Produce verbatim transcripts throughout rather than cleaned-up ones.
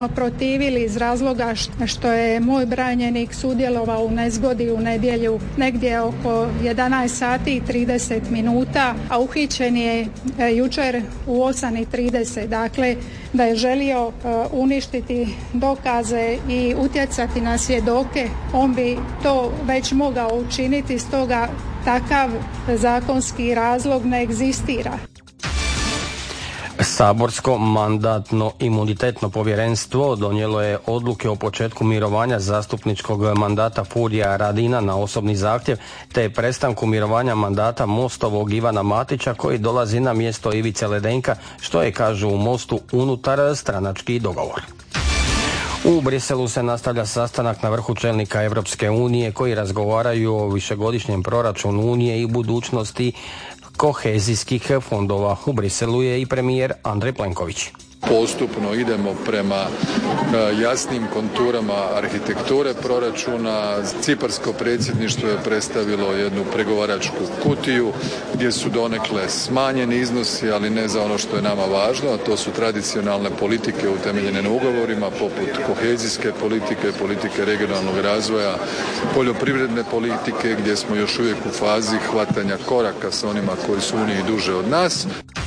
protivili iz razloga što je moj branjenik sudjelovao u nezgodi u nedjelju negdje oko jedanaest sati i trideset minuta, a uhićen je jučer u osam i trideset. Dakle, da je želio uništiti dokaze i utjecati na svjedoke, on bi to već mogao učiniti, stoga takav zakonski razlog ne egzistira. Saborsko mandatno-imunitetno povjerenstvo donijelo je odluke o početku mirovanja zastupničkog mandata Furija Radina na osobni zahtjev, te prestanku mirovanja mandata Mostovog Ivana Matića koji dolazi na mjesto Ivice Ledenka, što je, kažu u Mostu, unutar stranački dogovor. U Briselu se nastavlja sastanak na vrhu čelnika Europske unije koji razgovaraju o višegodišnjem proračunu Unije i budućnosti kohezijskih fondova. U Briselu je i premijer Andrej Plenković. Postupno idemo prema jasnim konturama arhitekture proračuna. Ciparsko predsjedništvo je predstavilo jednu pregovaračku kutiju gdje su donekle smanjeni iznosi, ali ne za ono što je nama važno, a to su tradicionalne politike utemeljene na ugovorima poput kohezijske politike, politike regionalnog razvoja, poljoprivredne politike gdje smo još uvijek u fazi hvatanja koraka sa onima koji su u Uniji duže od nas.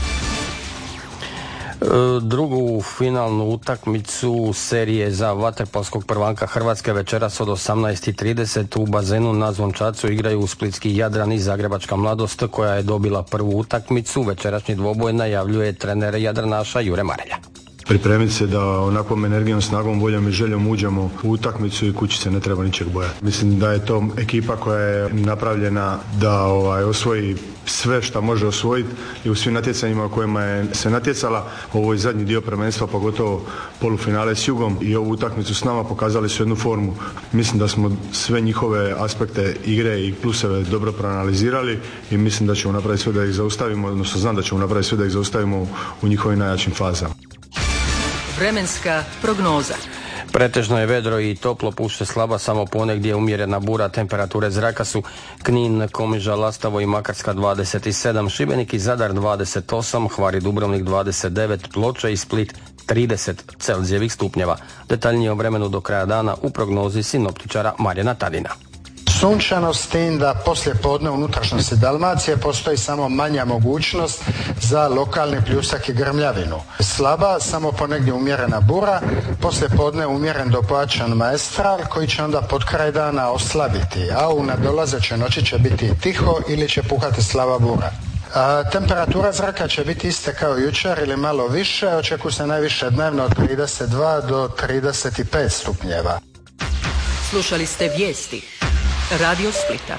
Drugu finalnu utakmicu serije za vaterpolskog prvanka Hrvatske večeras od osamnaest i trideset u bazenu na Zvončacu igraju splitski Jadran i zagrebačka Mladost koja je dobila prvu utakmicu. Večerašnji dvoboj najavljuje trener Jadranaša Jure Marelja. Pripremiti se da onakvom energijom, snagom, voljom i željom uđemo u utakmicu i kući se ne treba ničeg bojati. Mislim da je to ekipa koja je napravljena da ovaj, osvoji sve što može osvojiti i u svim natjecanjima u kojima je se natjecala. Ovo je zadnji dio prvenstva, pogotovo polufinale s Jugom i ovu utakmicu s nama pokazali su jednu formu. Mislim da smo sve njihove aspekte igre i pluseve dobro proanalizirali i mislim da ćemo napraviti sve da ih zaustavimo, odnosno znam da ćemo napraviti sve da ih zaustavimo u njihovim najjačim fazama. Vremenska prognoza. Pretežno je vedro i toplo, puše slaba, samo ponegdje umjerena bura. Temperature zraka su Knin, Komiža, Lastovo i Makarska dvadeset sedam, Šibenik i Zadar dvadeset osam, Hvar i Dubrovnik dvadeset devet, Ploče i Split trideset Celzijevih stupnjeva. Detaljnije o vremenu do kraja dana u prognozi sinoptičara Marijana Tadina. Sunčano, s tim da poslije podne u unutrašnjosti Dalmacije postoji samo manja mogućnost za lokalni pljusak i grmljavinu. Slaba, samo ponegdje umjerena bura, poslije podne umjeren do pojačan maestral koji će onda pod kraj dana oslabiti, a u nadolazećoj noći će biti tiho ili će puhati slaba bura. A, temperatura zraka će biti iste kao jučer ili malo više, očekuje se najviše dnevno od trideset dva do trideset pet stupnjeva. Slušali ste vijesti Radio Splita.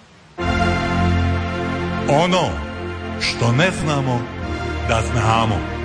Ono što ne znamo da znamo.